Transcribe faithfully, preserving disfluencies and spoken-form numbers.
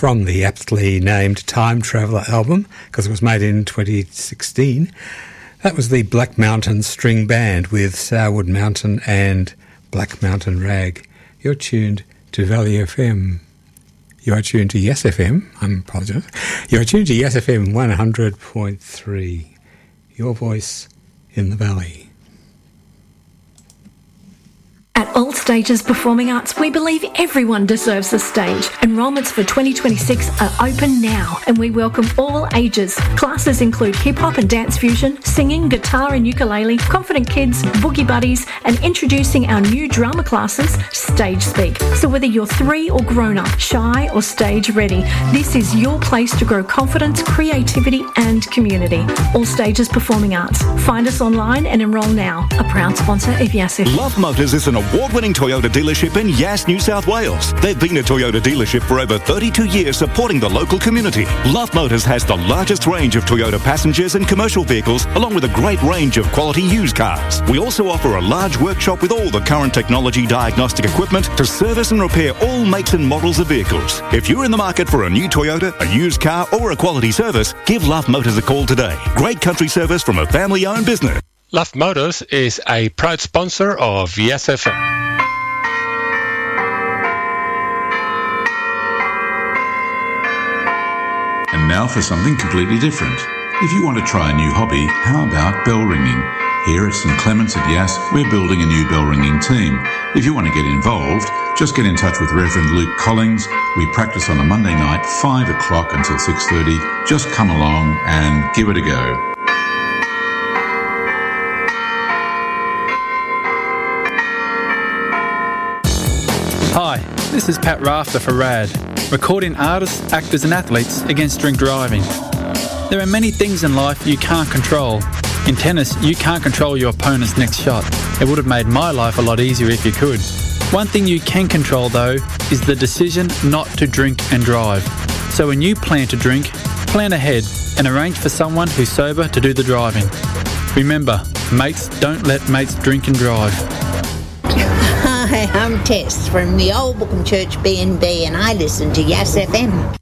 from the aptly named Time Traveller album, because it was made in twenty sixteen. That was the Black Mountain String Band with Sourwood Mountain and Black Mountain Rag. You're tuned to Valley F M. You're tuned to Yes F M. I apologise. You're tuned to Yes F M one hundred point three. Your voice in the valley. At All Stages Performing Arts, we believe everyone deserves a stage. Enrolments for twenty twenty-six are open now, and we welcome all ages. Classes include hip-hop and dance fusion, singing, guitar and ukulele, confident kids, boogie buddies, and introducing our new drama classes, Stage Speak. So whether you're three or grown-up, shy or stage ready, this is your place to grow confidence, creativity and community. All Stages Performing Arts. Find us online and enrol now. A proud sponsor of Yes F M. Love Motors is an award-winning Toyota dealership in Yass, New South Wales. They've been a Toyota dealership for over thirty-two years, supporting the local community. Love Motors has the largest range of Toyota passengers and commercial vehicles, along with a great range of quality used cars. We also offer a large workshop with all the current technology diagnostic equipment to service and repair all makes and models of vehicles. If you're in the market for a new Toyota, a used car or a quality service, give Love Motors a call today. Great country service from a family-owned business. Love Motors is a proud sponsor of Yes F M. And now for something completely different. If you want to try a new hobby, how about bell ringing? Here at St Clements at Yass, we're building a new bell ringing team. If you want to get involved, just get in touch with Reverend Luke Collins. We practice on a Monday night, five o'clock until six thirty. Just come along and give it a go. Hi, this is Pat Rafter for RAD, recording artists, actors and athletes against drink driving. There are many things in life you can't control. In tennis, you can't control your opponent's next shot. It would have made my life a lot easier if you could. One thing you can control, though, is the decision not to drink and drive. So when you plan to drink, plan ahead and arrange for someone who's sober to do the driving. Remember, mates don't let mates drink and drive. Hi, I'm Tess from the Old Bookham Church B and B and I listen to Yass F M.